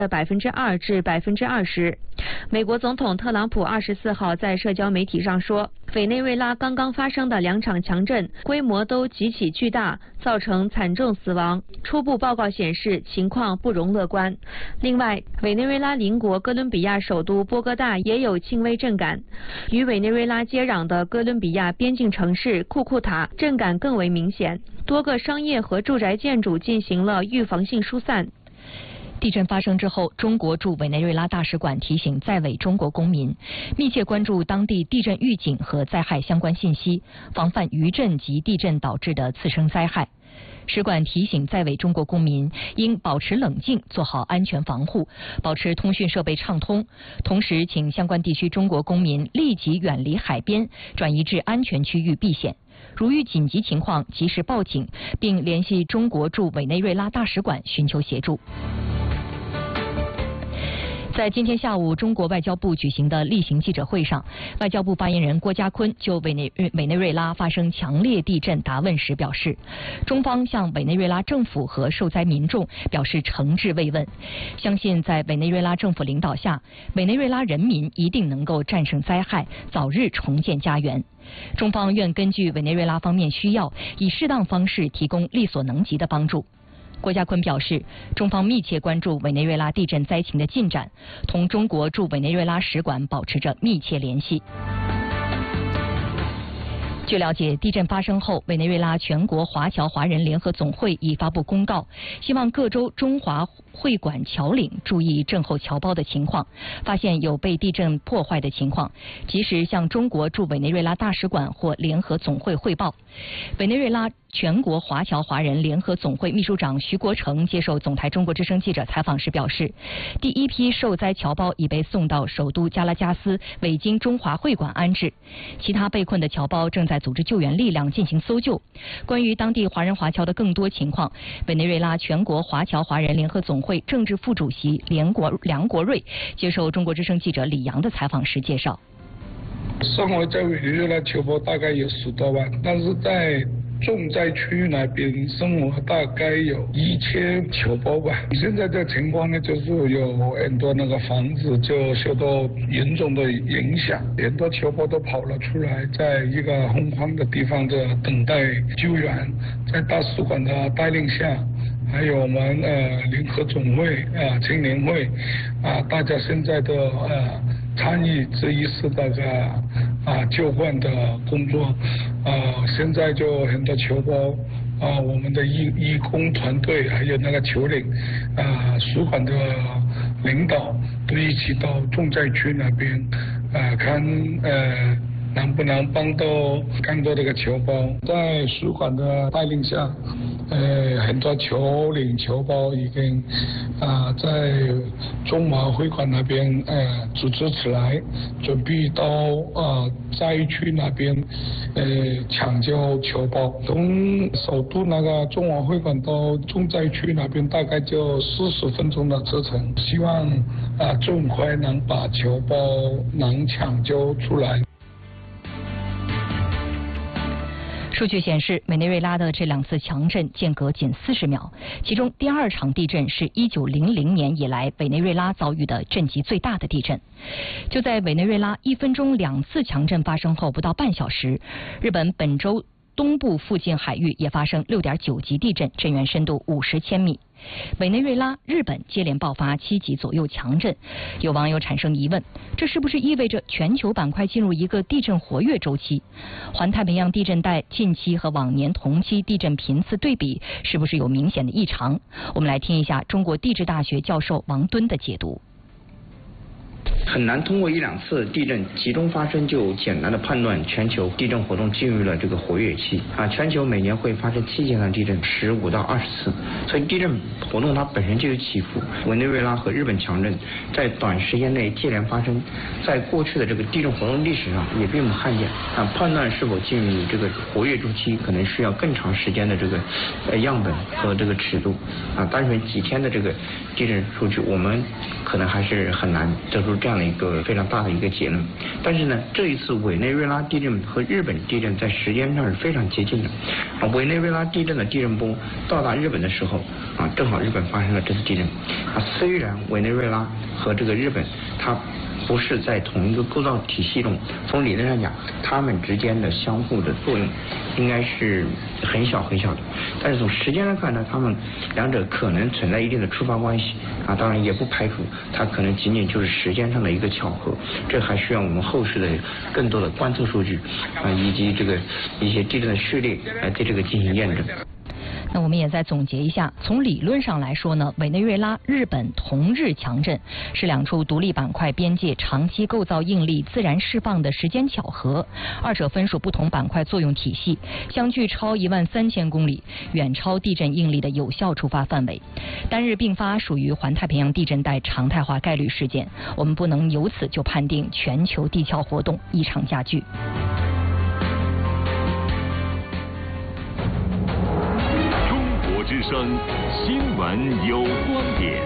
2%至20%。美国总统特朗普24号在社交媒体上说，委内瑞拉刚刚发生的2场强震规模都极其巨大，造成惨重死亡。初步报告显示，情况不容乐观。另外，委内瑞拉邻国哥伦比亚首都波哥大也有轻微震感，与委内瑞拉接壤的哥伦比亚边境城市库库塔震感更为明显，多个商业和住宅建筑进行了预防性疏散。 地震发生之后，中国驻委内瑞拉大使馆提醒在委中国公民，密切关注当地地震预警和灾害相关信息，防范余震及地震导致的次生灾害。使馆提醒在委中国公民应保持冷静，做好安全防护，保持通讯设备畅通。同时，请相关地区中国公民立即远离海边，转移至安全区域避险。如遇紧急情况，及时报警，并联系中国驻委内瑞拉大使馆寻求协助。在今天下午，中国外交部举行的例行记者会上，外交部发言人郭家坤就委内瑞拉发生强烈地震答问时表示，中方向委内瑞拉政府和受灾民众表示诚挚慰问，相信在委内瑞拉政府领导下，委内瑞拉人民一定能够战胜灾害，早日重建家园。中方愿根据委内瑞拉方面需要，以适当方式提供力所能及的帮助。郭家坤表示，中方密切关注委内瑞拉地震灾情的进展，同中国驻委内瑞拉使馆保持着密切联系。据了解，地震发生后，委内瑞拉全国华侨华人联合总会已发布公告，希望各州中华会馆侨领注意震后侨胞的情况，发现有被地震破坏的情况，及时向中国驻委内瑞拉大使馆或联合总会汇报。委内瑞拉全国华侨华人联合总会秘书长徐国成接受总台中国之声记者采访时表示，第一批受灾侨胞已被送到首都加拉加斯委经中华会馆安置，其他被困的侨胞正在组织救援力量进行搜救。关于当地华人华侨的更多情况，委内瑞拉全国华侨华人联合总会政治副主席梁国瑞接受中国之声记者李阳的采访时介绍， 生活在委内瑞拉侨胞大概有10多万，但是在重灾区那边生活大概有1000侨胞吧。现在这情况呢，就是有很多那个房子就受到严重的影响，很多侨胞都跑了出来，在一个洪荒的地方的等待救援。在大使馆的带领下，还有我们联合总会青年会大家现在都参与这一次那个救援的工作。现在就很多侨胞我们的义工团队还有那个侨领使馆的领导都一起到重灾区那边看能不能帮到更多的侨胞。在使馆的带领下，很多侨领侨胞已经在中华会馆那边组织起来，准备到灾区那边抢救侨胞。从首都那个中华会馆到重灾区那边大概就40分钟的车程，希望尽快能把侨胞能抢救出来。 数据显示，委内瑞拉的这2次强震间隔仅40秒，其中第2场地震是1900年以来委内瑞拉遭遇的震级最大的地震。就在委内瑞拉1分钟2次强震发生后不到半小时，日本本州东部附近海域也发生6.9级地震，震源深度50千米。委内瑞拉、日本接连爆发7级左右强震，有网友产生疑问，这是不是意味着全球板块进入一个地震活跃周期？环太平洋地震带近期和往年同期地震频次对比，是不是有明显的异常？我们来听一下中国地质大学教授王敦的解读。 很难通过1-2次地震集中发生就简单的判断全球地震活动进入了这个活跃期全球每年会发生7阶段地震15到20次，所以地震活动它本身就有起伏。委内瑞拉和日本强震在短时间内接连发生，在过去的这个地震活动历史上也并不罕见判断是否进入这个活跃周期可能需要更长时间的这个样本和这个尺度单纯几天的这个地震数据我们可能还是很难得出这样的了一个非常大的一个结论。但是呢，这一次委内瑞拉地震和日本地震在时间上是非常接近的。委内瑞拉地震的地震波到达日本的时候正好日本发生了这次地震。虽然委内瑞拉和这个日本它不是在同一个构造体系中，从理论上讲，它们之间的相互的作用应该是很小很小的。但是从时间上看呢，它们两者可能存在一定的触发关系当然也不排除它可能仅仅就是时间上的一个巧合。这还需要我们后世的更多的观测数据以及这个一些地震的序列来对这个进行验证。 那我们也再总结一下，从理论上来说呢，委内瑞拉、日本同日强震是两处独立板块边界长期构造应力自然释放的时间巧合，二者分属不同板块作用体系，相距超13000公里，远超地震应力的有效触发范围。单日并发属于环太平洋地震带常态化概率事件，我们不能由此就判定全球地壳活动异常加剧。 之声新闻有观点。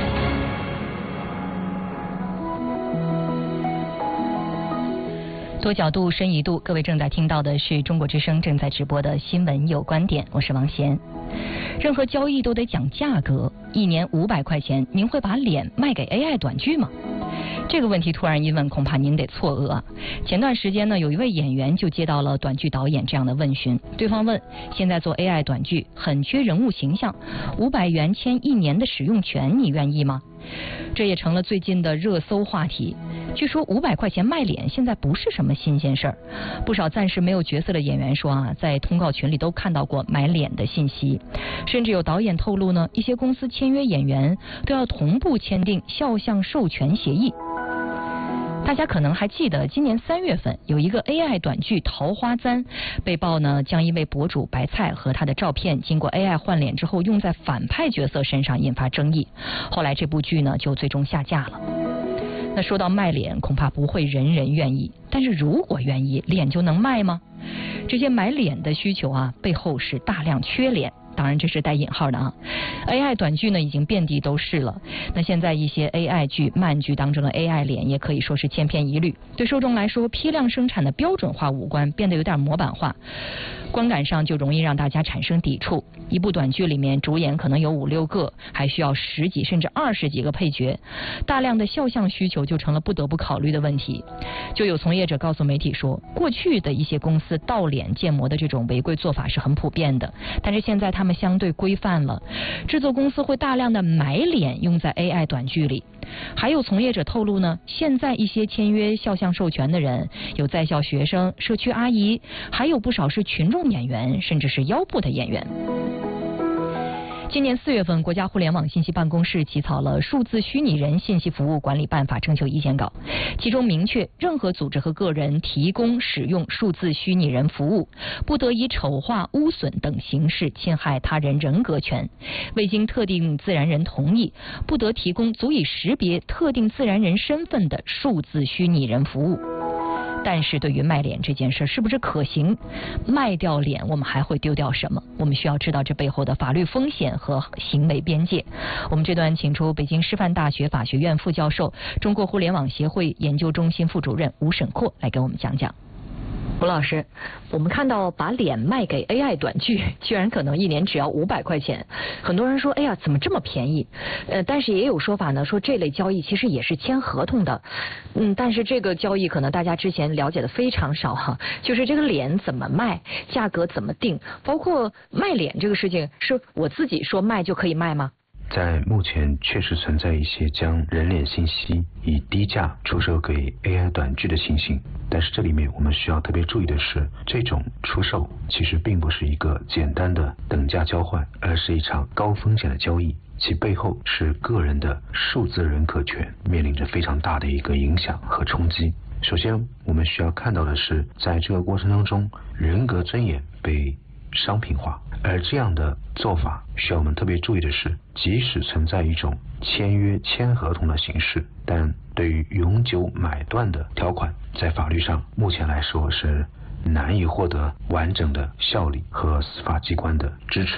多角度深一度，各位正在听到的是中国之声正在直播的新闻有观点，我是王贤。任何交易都得讲价格，一年500块钱，您会把脸卖给 AI 短剧吗？这个问题突然一问，恐怕您得错愕。前段时间呢，有一位演员就接到了短剧导演这样的问询，对方问：现在做 AI 短剧很缺人物形象，500元签1年的使用权，你愿意吗？这也成了最近的热搜话题。据说500块钱卖脸现在不是什么新鲜事儿，不少暂时没有角色的演员说在通告群里都看到过买脸的信息，甚至有导演透露呢，一些公司签约演员都要同步签订肖像授权协议。大家可能还记得，今年3月份有一个 AI 短剧《桃花簪》被曝呢，将一位博主白菜和他的照片经过 AI 换脸之后用在反派角色身上，引发争议。后来这部剧呢就最终下架了。那说到卖脸，恐怕不会人人愿意，但是如果愿意，脸就能卖吗？这些买脸的需求背后是大量缺脸。当然这是带引号的AI 短剧呢已经遍地都是了，那现在一些 AI 剧、漫剧当中的 AI 脸也可以说是千篇一律，对受众来说批量生产的标准化五官变得有点模板化，观感上就容易让大家产生抵触。一部短剧里面主演可能有5、6个，还需要10几甚至20几个配角，大量的肖像需求就成了不得不考虑的问题。就有从业者告诉媒体说，过去的一些公司盗脸建模的这种违规做法是很普遍的，但是现在他们相对规范了，制作公司会大量的买脸用在 AI 短剧里。还有从业者透露呢，现在一些签约肖像授权的人有在校学生、社区阿姨，还有不少是群众演员，甚至是腰部的演员。今年4月份，国家互联网信息办公室起草了《数字虚拟人信息服务管理办法》征求意见稿，其中明确，任何组织和个人提供使用数字虚拟人服务，不得以丑化、污损等形式侵害他人人格权；未经特定自然人同意，不得提供足以识别特定自然人身份的数字虚拟人服务。但是对于卖脸这件事是不是可行？卖掉脸，我们还会丢掉什么？我们需要知道这背后的法律风险和行为边界。我们这段请出北京师范大学法学院副教授、中国互联网协会研究中心副主任吴沈阔来给我们讲讲。吴老师，我们看到把脸卖给 AI 短剧，居然可能1年只要500块钱，很多人说，哎呀，怎么这么便宜？但是也有说法呢，说这类交易其实也是签合同的，但是这个交易可能大家之前了解的非常少就是这个脸怎么卖，价格怎么定，包括卖脸这个事情，是我自己说卖就可以卖吗？ 在目前确实存在一些将人脸信息以低价出售给 AI 短剧的情形，但是这里面我们需要特别注意的是，这种出售其实并不是一个简单的等价交换，而是一场高风险的交易，其背后是个人的数字人格权面临着非常大的一个影响和冲击。首先我们需要看到的是，在这个过程当中，人格尊严被商品化，而这样的做法需要我们特别注意的是，即使存在一种签约签合同的形式，但对于永久买断的条款，在法律上目前来说是难以获得完整的效力和司法机关的支持的。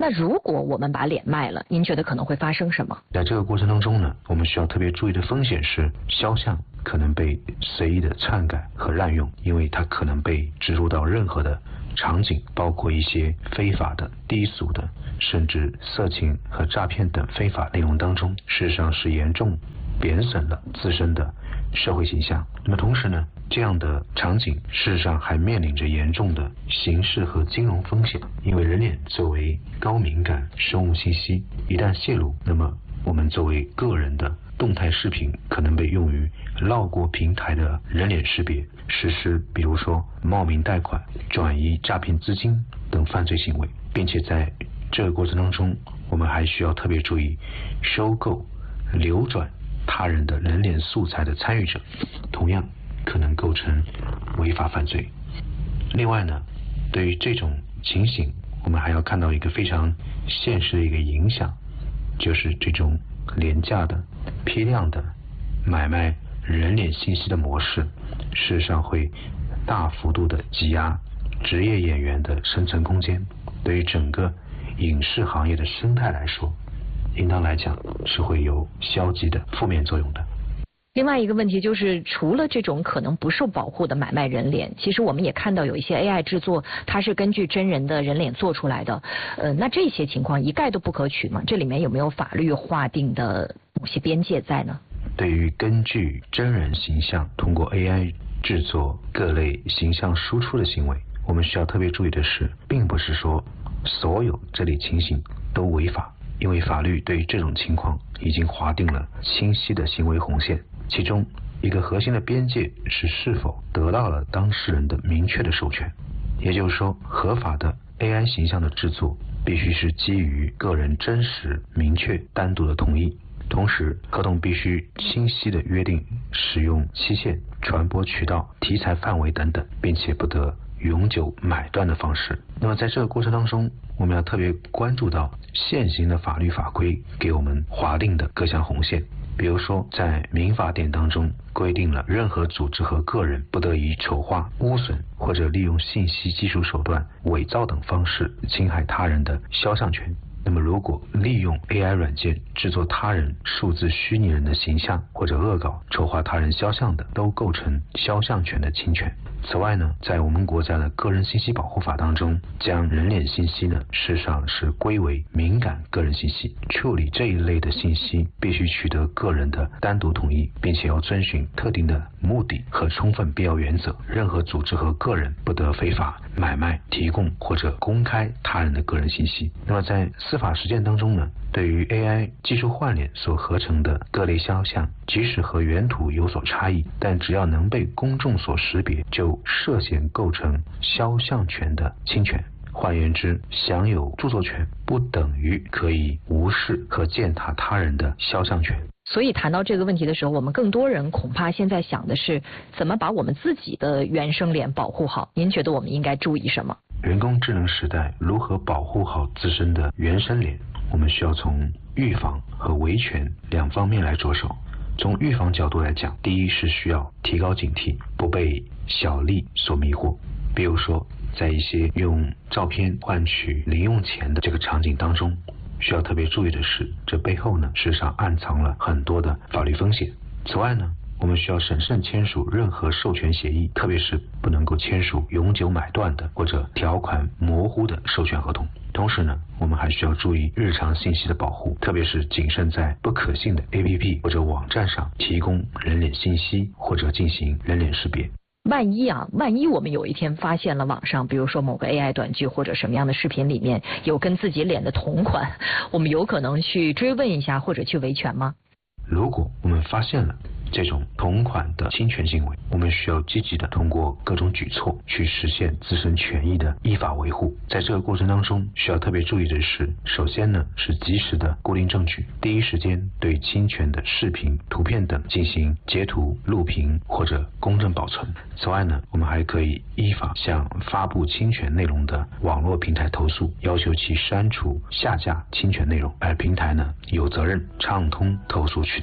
那如果我们把脸卖了，您觉得可能会发生什么？ 在这个过程当中呢，我们需要特别注意的风险是，肖像可能被随意的篡改和滥用，因为它可能被植入到任何的场景，包括一些非法的、低俗的，甚至色情和诈骗等非法内容当中，事实上是严重贬损了自身的社会形象。那么同时呢，这样的场景事实上还面临着严重的刑事和金融风险，因为人脸作为高敏感生物信息，一旦泄露，那么我们作为个人的动态视频可能被用于绕过平台的人脸识别，实施比如说冒名贷款、转移诈骗资金等犯罪行为，并且在这个过程当中，我们还需要特别注意收购、流转他人的人脸素材的参与者，同样可能构成违法犯罪。另外呢，对于这种情形，我们还要看到一个非常现实的一个影响，就是这种廉价的、批量的买卖人脸信息的模式，事实上会大幅度的挤压职业演员的生存空间，对于整个影视行业的生态来说，应当来讲是会有消极的负面作用的。 另外一个问题就是，除了这种可能不受保护的买卖人脸，其实我们也看到有一些 AI 制作，它是根据真人的人脸做出来的。那这些情况一概都不可取吗？这里面有没有法律划定的某些边界在呢？ 对于根据真人形象通过 AI 制作各类形象输出的行为，我们需要特别注意的是，并不是说所有这类情形都违法，因为法律对于这种情况已经划定了清晰的行为红线，其中一个核心的边界是否得到了当事人的明确的授权。也就是说，合法的 AI 形象的制作必须是基于个人真实、明确、单独的同意，同时合同必须清晰的约定使用期限、传播渠道、题材范围等等，并且不得永久买断的方式。那么在这个过程当中，我们要特别关注到现行的法律法规给我们划定的各项红线。比如说，在民法典当中规定了任何组织和个人不得以丑化、污损或者利用信息技术手段伪造等方式侵害他人的肖像权。那么如果利用 AI 软件制作他人数字虚拟人的形象，或者恶搞丑化他人肖像的，都构成肖像权的侵权。此外呢，在我们国家的个人信息保护法当中，将人脸信息呢，事实上是归为敏感个人信息，处理这一类的信息必须取得个人的单独同意，并且要遵循特定的目的和充分必要原则。任何组织和个人不得非法买卖、提供或者公开他人的个人信息。那么在司法实践当中呢，对于 AI 技术换脸所合成的各类肖像，即使和原图有所差异，但只要能被公众所识别，就涉嫌构成肖像权的侵权。换言之，享有著作权不等于可以无视和践踏他人的肖像权。 所以谈到这个问题的时候，我们更多人恐怕现在想的是怎么把我们自己的原生脸保护好。您觉得我们应该注意什么？ 人工智能时代如何保护好自身的原生脸，我们需要从预防和维权两方面来着手。从预防角度来讲，第一是需要提高警惕，不被小利所迷惑。比如说，在一些用照片换取零用钱的这个场景当中，需要特别注意的是，这背后呢，事实上暗藏了很多的法律风险。此外呢，我们需要审慎签署任何授权协议，特别是不能够签署永久买断的或者条款模糊的授权合同。同时呢，我们还需要注意日常信息的保护，特别是谨慎在不可信的 APP 或者网站上提供人脸信息或者进行人脸识别。 万一我们有一天发现了网上，比如说某个 AI 短剧或者什么样的视频里面有跟自己脸的同款，我们有可能去追问一下或者去维权吗？ 如果我们发现了这种同款的侵权行为，我们需要积极的通过各种举措去实现自身权益的依法维护。在这个过程当中，需要特别注意的是，首先呢是及时的固定证据，第一时间对侵权的视频、图片等进行截图、录屏或者公证保存。此外呢，我们还可以依法向发布侵权内容的网络平台投诉，要求其删除、下架侵权内容，而平台呢有责任畅通投诉渠道。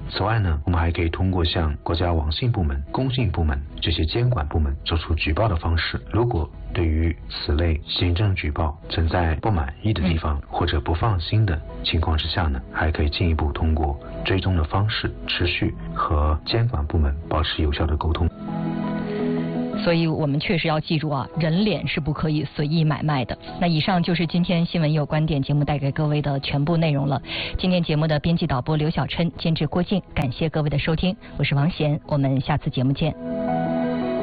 此外呢，我们还可以通过向国家网信部门、工信部门这些监管部门做出举报的方式。如果对于此类行政举报存在不满意的地方或者不放心的情况之下呢，还可以进一步通过追踪的方式持续和监管部门保持有效的沟通。 所以我们确实要记住啊，人脸是不可以随意买卖的。那以上就是今天新闻有观点节目带给各位的全部内容了。今天节目的编辑导播刘小琛，监制郭静，感谢各位的收听，我是王贤，我们下次节目见。